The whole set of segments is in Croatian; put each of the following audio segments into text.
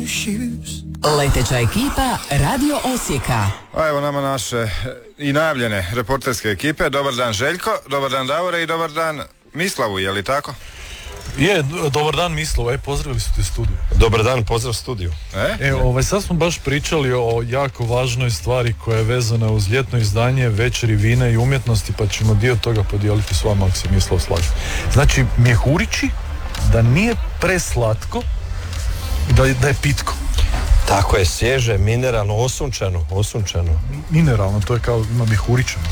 new shoes. Leteća ekipa Radio Osijeka. A evo nama naše i najavljene reporterske ekipe. Dobar dan Željko, dobar dan Davore i dobar dan Mislavu, je li tako? Je, dobar dan Mislav, pozdravili su te studiju. Dobar dan, pozdrav studiju. Sad smo baš pričali o jako važnoj stvari koja je vezana uz ljetno izdanje Večeri vina i umjetnosti, pa ćemo dio toga podijeliti s vama ako se Mislav slaže. Znači, mjehurići da nije preslatko, da je pitko. Tako je, svježe, mineralno, osunčano. Mineralno, to je kao ima mjehuričano.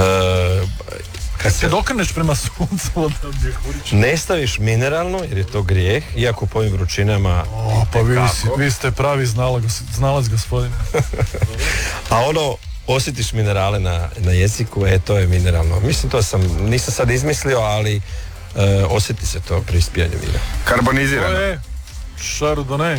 Kad se dokreneš prema suncu, onda mjehuričano. Ne staviš mineralno, jer je to grijeh, iako po ovim vrućinama... Pa vi ste pravi znalac, gospodine. A ono, osjetiš minerale na jeziku, to je mineralno. Mislim, nisam sad izmislio, ali osjeti se to pri ispijanju vina. Karbonizirano. To je Chardonnay.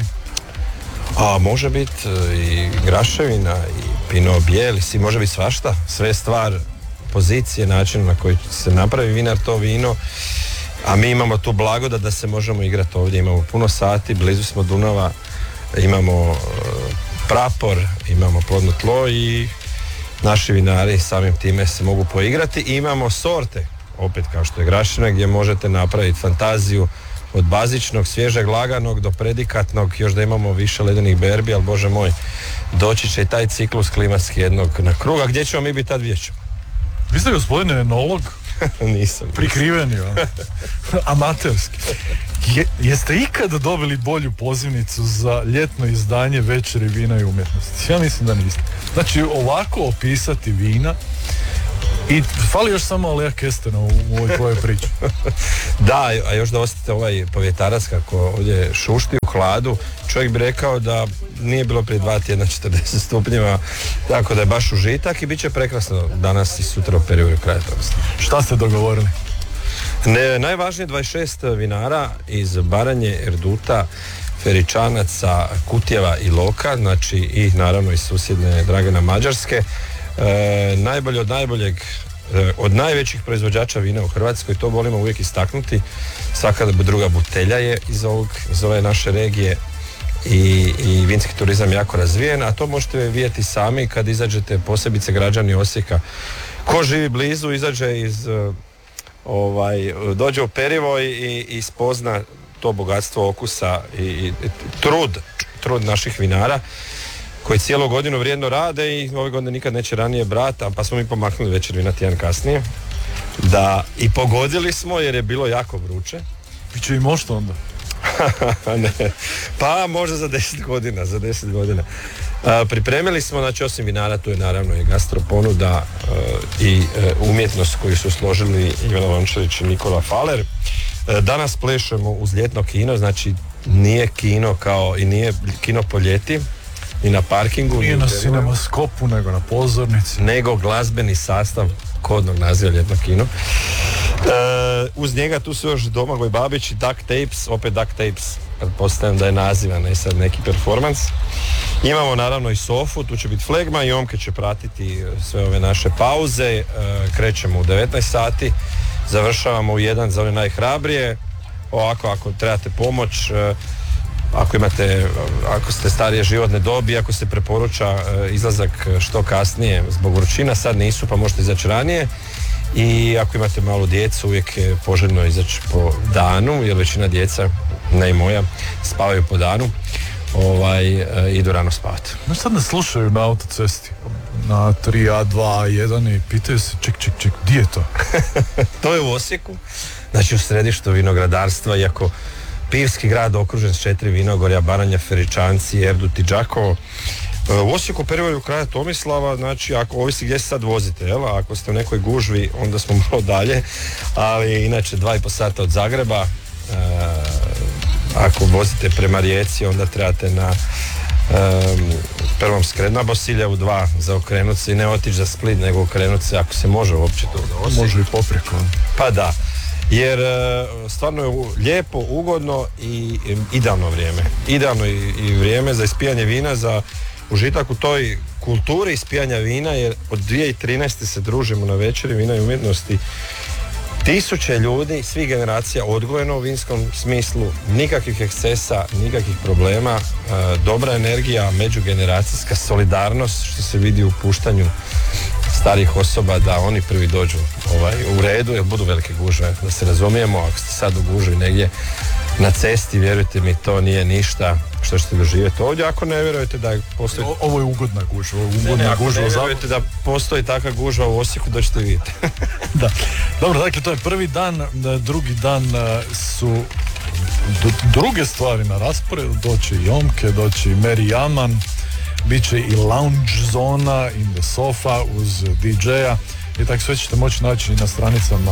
A može biti i graševina, i Pinot Bijel, može biti svašta. Sve je stvar pozicije, način na koji se napravi vinar to vino, a mi imamo tu blagodat da se možemo igrati ovdje. Imamo puno sati, blizu smo Dunava, imamo prapor, imamo plodno tlo i naši vinari samim time se mogu poigrati. I imamo sorte, opet kao što je grašina, gdje možete napraviti fantaziju od bazičnog, svježeg, laganog do predikatnog, još da imamo više ledenih berbi, ali bože moj, doći će i taj ciklus klimatski jednog na kruga. Gdje ćemo mi biti tad vidjet ćemo? Vi ste gospodine enolog? Nisam. Prikriveni, amaterski. Jeste ikada dobili bolju pozivnicu za ljetno izdanje Večeri vina i umjetnosti? Ja mislim da niste. Znači, ovako opisati vina i fali još samo Alea Kestena u ovoj tvojoj priči. Da, a još da osjetite ovaj povjetarac kako ovdje šušti u hladu, čovjek bi rekao da nije bilo prije 2 tjedna 40 stupnjeva, tako da je baš užitak i bit će prekrasno danas i sutra u periodu kraja toga. Šta ste dogovorili? Najvažnije 26 vinara iz Baranje, Erduta, Feričanaca, Kutjeva i Loka, znači i naravno iz susjedne Dragana Mađarske. Najbolje od najboljeg, od najvećih proizvođača vina u Hrvatskoj, to volimo uvijek istaknuti. Svaka druga butelja je iz ove naše regije i vinski turizam jako razvijen, a to možete vidjeti sami kad izađete, posebice građani Osijeka. Ko živi blizu, izađe dođe u Perivoj i spozna to bogatstvo okusa i trud naših vinara koji cijelu godinu vrijedno rade i ove godine nikad neće ranije brata, pa smo mi pomaknuli Večer vina tjedan kasnije. Da, i pogodili smo jer je bilo jako vruće. Biće i možda onda? Ne, pa možda za 10 godina. Pripremili smo, znači osim vinara, tu je naravno i gastroponuda i umjetnost koju su složili Ivana Lončević i Nikola Faler. Danas plešemo uz ljetno kino, znači nije kino kao i nije kino po ljeti, ni na parkingu. Nije na Cinemaskopu, nego na pozornici. Nego glazbeni sastav kodnog naziva ljetno kino. Uz njega tu su još Domagoj Babić i Duck Tapes, opet Duck Tapes, pretpostavljam da je naziva, ne sad neki performans. Imamo naravno i sofu, tu će biti flegma i Omke će pratiti sve ove naše pauze. Krećemo u 19 sati, završavamo u 1 za one najhrabrije. Ovako, ako trebate pomoć, ako ste starije životne dobi, ako se preporuča izlazak što kasnije zbog vrućina, sad nisu pa možete izaći ranije. I ako imate malu djecu, uvijek je poželjno izaći po danu, jer većina djeca, ne i moja, spavaju po danu, idu rano spavati. No sad nas slušaju na autocesti, na 3A, 2, 1 i pitaju se, ček, gdje je to? To je u Osijeku, znači u središtu vinogradarstva, iako pivski grad okružen s 4 vinogorja, Baranja, Feričanci, Erdut i Đakovo. U Osijeku, Perivoju, kraja Tomislava, znači ako ovisi gdje se sad vozite, ako ste u nekoj gužvi, onda smo malo dalje, ali inače 2,5 sata od Zagreba. Ako vozite prema Rijeci, onda trebate na prvom skrenuti na Bosiljevu 2 za okrenut se i ne otići za Split, nego okrenut se ako se može uopće to do Osijeka. Može i poprijeko. Pa da, jer stvarno je lijepo, ugodno i idealno vrijeme. Idealno i vrijeme za ispijanje vina, za užitak u toj kulturi ispijanja vina, jer od 2013. se družimo na Večeri vina i umjetnosti Tisuće ljudi, svih generacija odgojeno u vinskom smislu, nikakvih ekscesa, nikakvih problema, dobra energija, međugeneracijska solidarnost što se vidi u puštanju starih osoba da oni prvi dođu u redu jer budu velike gužve. Da se razumijemo, ako ste sad u gužvi negdje na cesti, vjerujte mi, to nije ništa što ćete doživjeti ovdje. Ako ne vjerujete da postoji... Ovo je ugodna gužva. Ako ne vjerujete da postoji takva gužva u Osijeku, doćete vidjeti. Da. Dobro, dakle, to je prvi dan. Drugi dan su druge stvari na rasporedu. Doći i Omke, doći i Mary Jaman, bit će i lounge zona in the sofa uz DJ-a i tako sve ćete moći naći na stranicama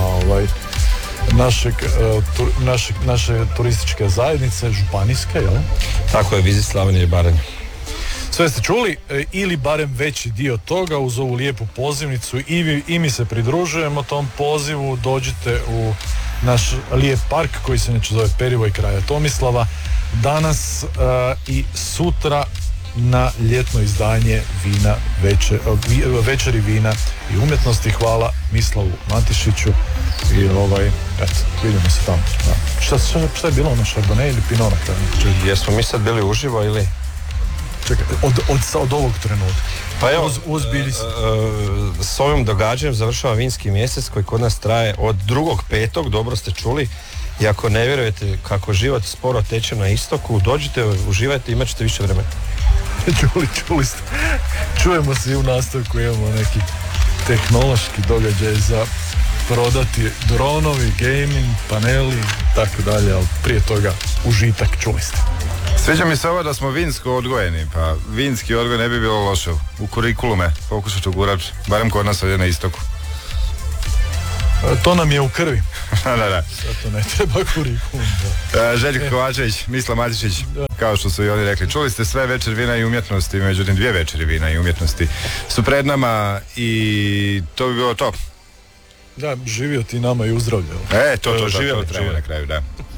naše turističke zajednice, županijske, jel? Tako je, Vizit Slavonije i Baranje. Sve ste čuli, ili barem veći dio toga uz ovu lijepu pozivnicu i mi se pridružujemo tom pozivu. Dođite u naš lijep park koji se neće zove Perivoj kraja Tomislava danas i sutra na ljetno izdanje vina večeri vina i umjetnosti. Hvala Mislavu Matišiću i eto, vidimo se tamo. Šta je bilo ono, Chardonnay ili Pinot na kraju? Jesmo mi sad bili uživo ili? Čekaj, od ovog trenutka. Pa evo, s ovim događajem završava vinski mjesec koji kod nas traje od 2.5. Dobro ste čuli. I ako ne vjerujete kako život sporo teče na istoku, dođite, uživajte, imat ćete više vremena. Čuli ste. Čujemo se i u nastavku, imamo neki tehnološki događaj za prodati, dronovi, gaming, paneli, tako dalje, ali prije toga užitak, čuli ste. Sviđa mi se ovo da smo vinsko odgojeni, pa vinski odgoj ne bi bilo loše u kurikulume pokušati ugurati, barem kod nas ovdje na istoku. To nam je u krvi. Da. Zato ne treba kurikulum. Željko Kovačević, Mislav Matišić, kao što su i oni rekli. Čuli ste sve večer vina i umjetnosti, međutim 2 večeri vina i umjetnosti su pred nama i to bi bilo to. Da, živio ti nama i uzdravljao. To živjeli treba na kraju, da.